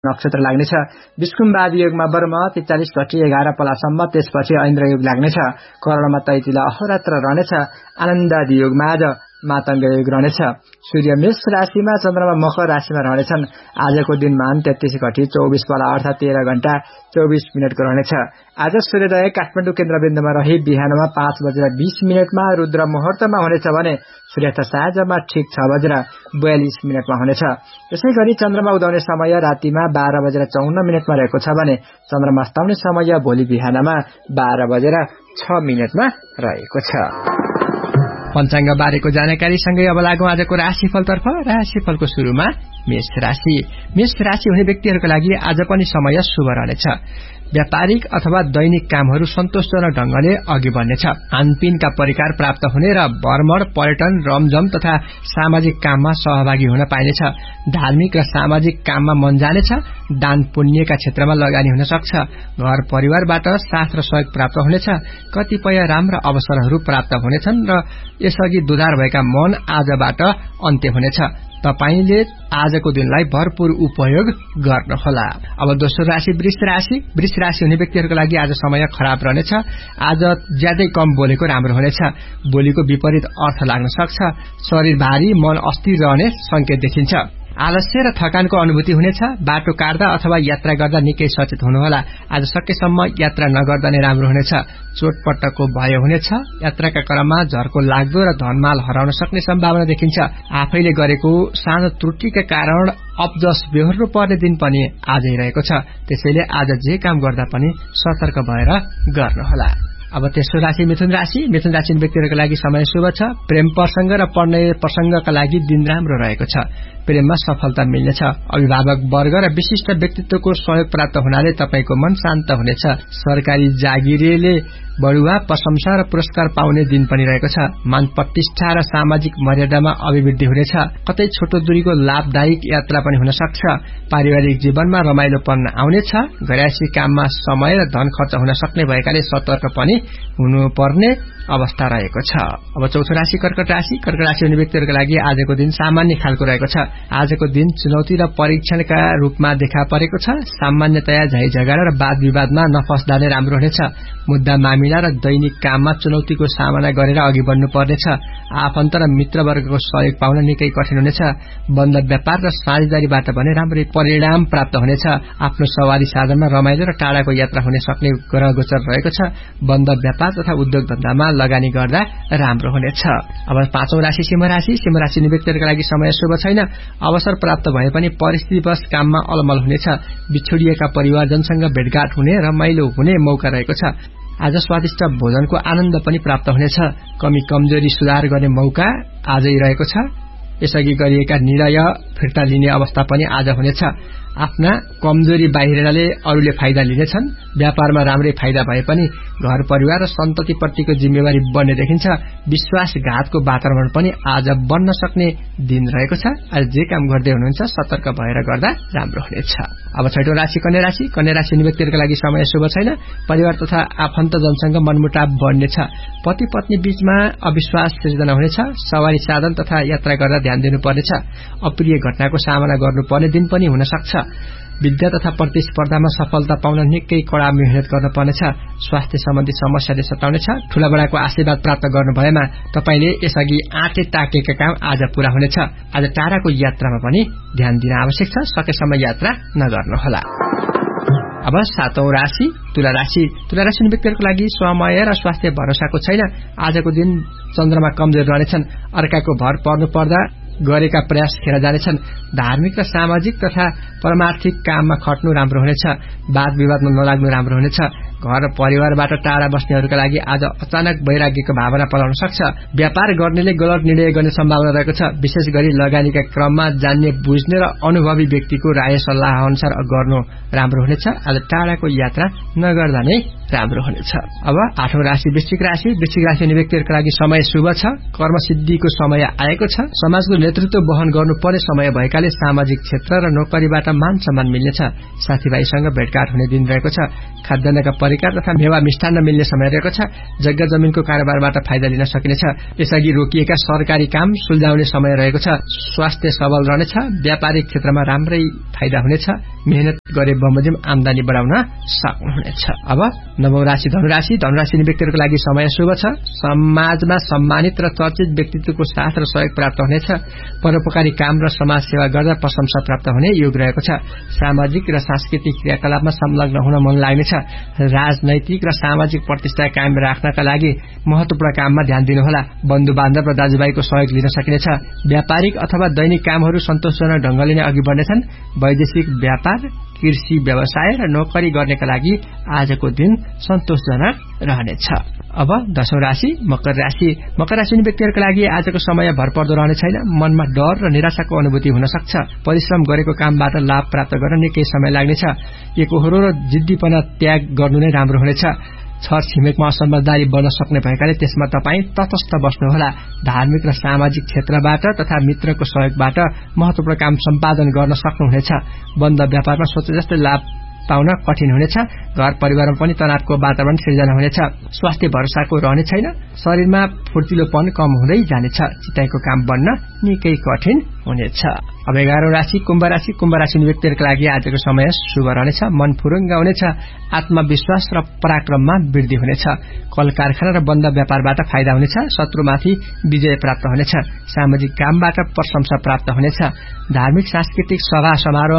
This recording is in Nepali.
नक्षत्र लाग्नेछ। विष्कुम्बादी योगमा वर्म 43 घटी 11 पलासम्म, त्यसपछि ऐन्द्र योग लाग्नेछ। करणमा तैतिला अहोरात्र रहनेछ। आनन्दादी योगमा आज मातंग योग रहनेछ। सूर्य मेष राशिमा, चन्द्रमा मकर राशिमा रहनेछन्। आजको दिन मान 33 घटी 24 पला अर्थात 13 घण्टा 24 मिनटको रहनेछ। आज सूर्योदय काठमाडौँ केन्द्रबिन्दुमा रही बिहानमा 5:20 रुद्र मुहूर्तमा हुनेछ भने सूर्यास्त साँझमा ठिक 6:42 हुनेछ। त्यसै गरी चन्द्रमा उदाउने समय रातिमा 12:54 रहेको छ भने चन्द्रमा अस्ताउने समय भोलि बिहानमा 12:06 रहेको छ। पञ्चाङ्ग बारेको जानकारीसँगै अब लागौं आजको राशिफलतर्फ। राशिफलको सुरुमा मेष राशि। मेष राशि हुने व्यक्तिहरूका लागि आज पनि समय शुभ रहनेछ। व्यापारिक अथवा दैनिक कामहरू सन्तोषजनक ढंगले अघि बढ्नेछ। खानपिनका परिकार प्राप्त हुने र भ्रमण, पर्यटन, रमझम तथा सामाजिक काममा सहभागी हुन पाइनेछ। धार्मिक र सामाजिक काममा मन जानेछ। दान पुण्यका क्षेत्रमा लगानी हुन सक्छ। घर परिवारबाट साथ र सहयोग प्राप्त हुनेछ। कतिपय राम्रा अवसरहरू प्राप्त हुनेछन् र यसअघि दुधार भएका मन आजबाट अन्त्य हुनेछ। तपाईले आजको दिनलाई भरपूर उपयोग गर्नुहोला। अब दोस्रो राशि वृष राशि। वृष राशि हुने व्यक्तिहरूका लागि आज समय खराब रहनेछ। आज ज्यादै कम बोलेको राम्रो हुनेछ। बोलीको विपरीत अर्थ लाग्न सक्छ। शरीर भारी, मन अस्थिर रहने संकेत देखिन्छ। आलस्य र थकानको अनुभूति हुनेछ। बाटो काट्दा अथवा यात्रा गर्दा निकै सचेत हुनुहोला। आज सकेसम्म यात्रा नगर्दा नै राम्रो हुनेछ। चोटपटकको भय हुनेछ। यात्राका क्रममा झर्को लाग्दो र धनमाल हराउन सक्ने सम्भावना देखिन्छ। आफैले गरेको सानो त्रुटिका कारण अपजस बेहोर्नु पर्ने दिन पनि आजै रहेको छ। त्यसैले आज जे काम गर्दा पनि सतर्क भएर गर्नुहोला। अब तेस्रो राशि मिथुन राशि। मिथुन राशि व्यक्तिहरूका लागि समय शुभ छ। प्रेम प्रसंग र पढ्ने प्रसंगका लागि दिन राम्रो रहेको छ। प्रेममा सफलता मिल्नेछ। अभिभावक वर्ग र विशिष्ट व्यक्तित्वको सहयोग प्राप्त हुनाले तपाईको मन शान्त हुनेछ। सरकारी जागिरेले बढुवा, प्रशंसा र पुरस्कार पाउने दिन पनि रहेको छ। मान प्रतिष्ठा र सामाजिक मर्यादामा अभिवृद्धि हुनेछ। कतै छोटो दूरीको लाभदायक यात्रा पनि हुन सक्छ। पारिवारिक जीवनमा रमाइलोपन आउनेछ। घरयासी काममा समय र धन खर्च हुन सक्ने भएकाले सतर्क पनि हुनुपर्ने अवस्था रहेको छ। अब चौथो राशि कर्कट राशि। कर्कट राशि हुने व्यक्तिहरूका लागि आजको दिन सामान्य खालको रहेको छ। आजको दिन चुनौती र परीक्षणका रूपमा देखा परेको छ। सामान्यतया झै झगडा र वाद विवादमा नफस्दा नै राम्रो हुनेछ। मुद्दा मामिला र दैनिक काममा चुनौतीको सामना गरेर अघि बढ्नु पर्नेछ। आफन्त र मित्रवर्गको सहयोग पाउन निकै कठिन हुनेछ। बन्द व्यापार र साझेदारीबाट पनि राम्रै परिणाम प्राप्त हुनेछ। आफ्नो सवारी साधनमा रमाइलो र टाढाको यात्रा हुन सक्ने ग्रह गोचर रहेको छ। बन्द व्यापार तथा उद्योग धन्दामा लगानी गर्दा राम्रो हुनेछ। अब पाँचौं राशि सिंह राशि। सिंह राशि व्यक्तिहरूका लागि समय शुभ छैन। अवसर प्राप्त भए पनि परिस्थितिवश काममा अलमल हुनेछ। बिछोडिएका परिवारजनसँग भेटघाट हुने, रमाइलो हुने मौका रहेको छ। आज स्वादिष्ट भोजनको आनन्द पनि प्राप्त हुनेछ। कमी कमजोरी सुधार गर्ने मौका आजै रहेको छ। यसअघि गरिएका निर्णय फिर्ता लिने अवस्था पनि आज हुनेछ। आफ्ना कमजोरी बाहिरले अरूले फाइदा लिनेछन्। व्यापारमा राम्रै फाइदा भए पनि घर परिवार र सन्ततिप्रतिको जिम्मेवारी बढ्ने देखिन्छ। विश्वासघातको वातावरण पनि आज बन्न सक्ने दिन रहेको छ। आज जे काम गर्दै हुनुहुन्छ सतर्क भएर गर्दा राम्रो हुनेछ। अब छैटौं राशि कन्या राशि। कन्या राशि व्यक्तिहरूका लागि समय शुभ छैन। परिवार तथा आफन्तजनसँग मनमुटाव बढ्नेछ। पति पत्नी बीचमा अविश्वास सिर्जना हुनेछ। सवारी साधन तथा यात्रा गर्दा ध्यान दिनुपर्नेछ। अप्रिय घटनाको सामना गर्नुपर्ने दिन पनि हुन सक्छ। विद्या तथा प्रतिस्पर्धामा सफलता पाउन निकै कड़ा मेहनत गर्नुपर्नेछ। स्वास्थ्य सम्बन्धी समस्याले सताउनेछ। ठूलाबडाको आशीर्वाद प्राप्त गर्नु भएमा तपाईले यसअघि आँटे ताकेका काम आज पूरा हुनेछ। आज टाढाको यात्रामा पनि ध्यान दिन आवश्यक छ। सकेसम्म यात्रा नगर्नुहोला। अब सातौं राशि तुला राशि। तुला राशि व्यक्तिहरूको लागि समय र स्वास्थ्य भरोसाको छैन। आजको दिन चन्द्रमा कमजोर रहनेछन्। अर्काको भर पर्नु पर्दा गरेका प्रयास खेर जानेछन्। धार्मिक र सामाजिक तथा परमार्थिक काममा खट्नु राम्रो हुनेछ। वाद विवादमा नलाग्नु राम्रो हुनेछ। घर परिवारबाट टाढा बस्नेहरूका लागि आज अचानक वैराग्यको भावना पलाउन सक्छ। व्यापार गर्नेले गलत निर्णय गर्ने सम्भावना रहेको छ। विशेष गरी लगानीका क्रममा जान्ने बुझ्ने र अनुभवी व्यक्तिको राय सल्लाह अनुसार गर्नु राम्रो हुनेछ। आज टाढाको यात्रा नगर्दा नै राम्रो हुनेछ। अब 8औं राशि वृश्चिक राशि। वृश्चिक राशि हुने व्यक्तिहरूका लागि समय शुभ छ। कर्मसिद्धिको समय आएको छ। समाजको नेतृत्व वहन गर्नुपर्ने समय भएकाले सामाजिक क्षेत्र र नोकरीबाट मान सम्मान मिल्नेछ। साथीभाइसँग भेटघाट हुने दिन रहेको छ। खाद्यान्नका परिकार तथा मेवा मिष्टान्न मिल्ने समय रहेको छ। जग्गा जमिनको कारोबारबाट फाइदा लिन सकिनेछ। यसअघि रोकिएका सरकारी काम सुल्झाउने समय रहेको छ। स्वास्थ्य सबल रहनेछ। व्यापारिक क्षेत्रमा राम्रै फाइदा हुनेछ। मेहनत गरे बमोजिम आमदानी बढाउन सक्नुहुनेछ। अब 9औं राशि धनुराशि। धनुराशि व्यक्तिहरूको लागि समय शुभ छ। समाजमा सम्मानित र चर्चित व्यक्तित्वको साथ र सहयोग प्राप्त हुनेछ। परोपकारी काम र समाज सेवा गर्दा प्रशंसा प्राप्त हुने योग रहेको छ। सामाजिक र सांस्कृतिक क्रियाकलापमा संलग्न हुन मन लाग्नेछ। राजनैतिक र सामाजिक प्रतिष्ठा कायम राख्नका लागि महत्वपूर्ण काममा ध्यान दिनुहोला। बन्धु बान्धव र दाजुभाइको सहयोग लिन सकिनेछ। व्यापारिक अथवा दैनिक कामहरू सन्तोषजनक ढंगले नै अघि बढ्नेछन्। वैदेशिक व्यापार, कृषि व्यवसाय र नोकरी गर्नेका लागि आजको दिन सन्तोषजनक रहनेछ। अब 10औं राशि मकर राशि। मकर राशि व्यक्तिहरूका लागि आजको समय भरपर्दो रहने छैन। मनमा डर र निराशाको अनुभूति हुन सक्छ। परिश्रम गरेको कामबाट लाभ प्राप्त गर्न निकै समय लाग्नेछ। एकहोरो र जिद्दीपना त्याग गर्नु नै राम्रो हुनेछ। छर छिमेकमा असमझदारी बन्न सक्ने भएकाले त्यसमा तपाई तटस्थ बस्नुहोला। धार्मिक र सामाजिक क्षेत्रबाट तथा मित्रको सहयोगबाट महत्वपूर्ण काम सम्पादन गर्न सक्नुहुनेछ। बन्द व्यापारमा सोचे जस्तै लाभ पाउन कठिन हुनेछ। घर परिवारमा पनि तनावको वातावरण सिर्जना हुनेछ। स्वास्थ्य भरोसाको रहने छैन। शरीरमा फुर्तिलोपन कम हुँदै जानेछ। चिताएको काम बन्न निकै कठिन हुनेछ। अब 11औं राशि कुम्भ राशि। कुम्भ राशि व्यक्तिहरूका लागि आजको समय शुभ रहनेछ। मन फुरुङ्ग हुनेछ। आत्मविश्वास र पराक्रममा वृद्धि हुनेछ। कल कारखाना र बन्द व्यापारबाट फाइदा हुनेछ। शत्रुमाथि विजय प्राप्त हुनेछ। सामाजिक कामबाट प्रशंसा प्राप्त हुनेछ। धार्मिक सांस्कृतिक सभा समारोह